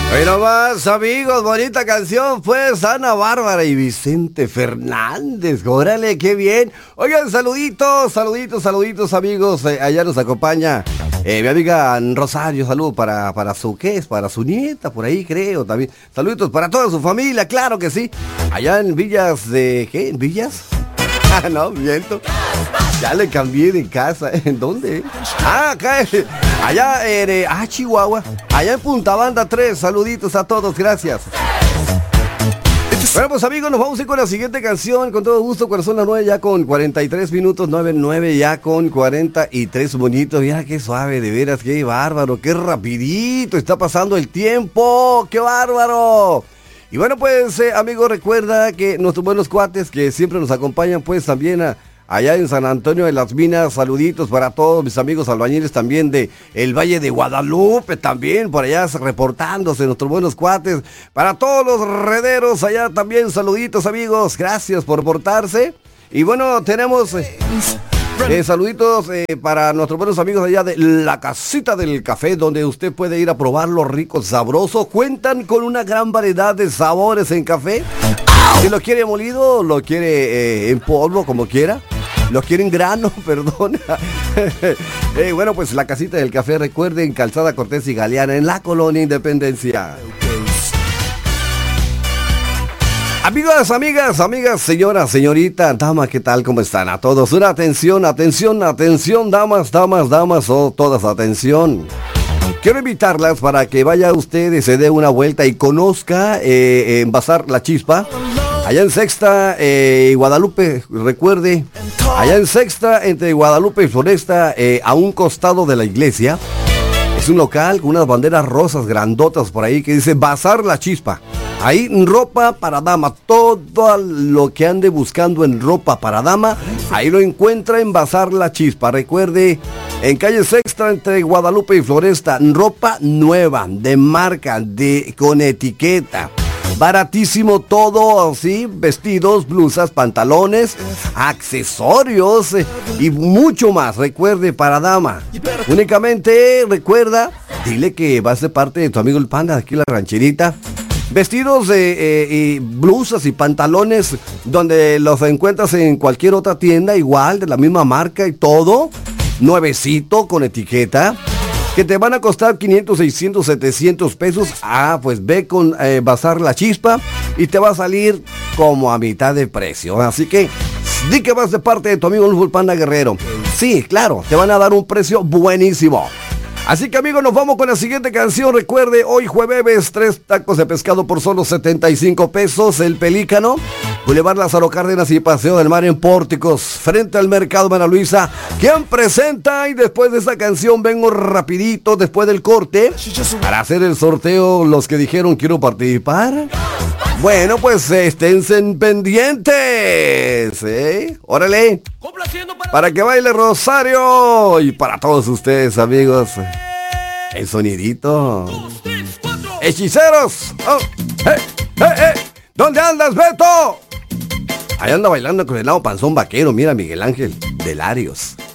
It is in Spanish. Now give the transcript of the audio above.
Bueno más, amigos, bonita canción, pues, Ana Bárbara y Vicente Fernández. Órale, qué bien. Oigan, saluditos, amigos. Allá nos acompaña mi amiga Rosario. Saludos para su, ¿qué es? Para su nieta, por ahí creo también. Saluditos para toda su familia, claro que sí. Allá en Villas de, ¿qué? ¿En Villas? No, miento. Ya le cambié de casa. ¿En dónde? Acá. Allá en Chihuahua. Allá en Punta Banda 3. Saluditos a todos. Gracias. Bueno, pues amigos, nos vamos a ir con la siguiente canción. Con todo gusto, cuando son las 9 ya con 43 minutos. 9 ya con 43 bonitos. Mira qué suave, de veras. Qué bárbaro. Qué rapidito está pasando el tiempo. Qué bárbaro. Y bueno, pues amigos, recuerda que nuestros buenos cuates que siempre nos acompañan, pues también allá en San Antonio de las Minas, saluditos para todos mis amigos albañiles también de el Valle de Guadalupe, también por allá reportándose nuestros buenos cuates, para todos los rederos allá también, saluditos amigos, gracias por portarse. Y bueno, tenemos saluditos para nuestros buenos amigos allá de la Casita del Café, donde usted puede ir a probar lo rico, sabroso. Cuentan con una gran variedad de sabores en café. Si lo quiere molido, lo quiere en polvo, como quiera. Lo quiere en grano, perdón. Bueno, pues la Casita del Café, recuerden, Calzada Cortés y Galeana, en la Colonia Independencia. Amigos, amigas, señora, señorita, dama, ¿qué tal? ¿Cómo están? A todos, una atención, damas, todas atención. Quiero invitarlas para que vaya usted y se dé una vuelta y conozca en Bazar La Chispa, allá en Sexta y Guadalupe, recuerde, allá en Sexta, entre Guadalupe y Floresta, a un costado de la iglesia. Es un local con unas banderas rosas grandotas por ahí que dice Bazar La Chispa. Ahí ropa para dama, todo lo que ande buscando en ropa para dama, ahí lo encuentra en Bazar La Chispa. Recuerde, en calle Sexta entre Guadalupe y Floresta, ropa nueva, de marca, con etiqueta. Baratísimo todo, así, vestidos, blusas, pantalones, accesorios y mucho más. Recuerde, para dama. Únicamente, recuerda, dile que vas de parte de tu amigo el Panda, aquí en la rancherita. Vestidos y blusas y pantalones donde los encuentras en cualquier otra tienda, igual, de la misma marca y todo, nuevecito, con etiqueta, que te van a costar 500, 600, 700 pesos. Pues ve con Bazar La Chispa y te va a salir como a mitad de precio. Así que di que vas de parte de tu amigo el Panda Guerrero. Sí, claro, te van a dar un precio buenísimo. Así que amigos, nos vamos con la siguiente canción. Recuerde, hoy jueves, 3 tacos de pescado por solo 75 pesos. El Pelícano, Boulevard Lázaro Cárdenas y Paseo del Mar en Pórticos, frente al Mercado María Luisa. ¿Quién presenta? Y después de esta canción vengo rapidito, después del corte, para hacer el sorteo. Los que dijeron quiero participar, bueno, pues esténse pendientes, órale, para que baile Rosario. Y para todos ustedes, amigos, el sonidito. Hechiceros. Oh, ¿dónde andas, Beto? Ahí anda bailando con el lado panzón vaquero. Mira, Miguel Ángel de Larios.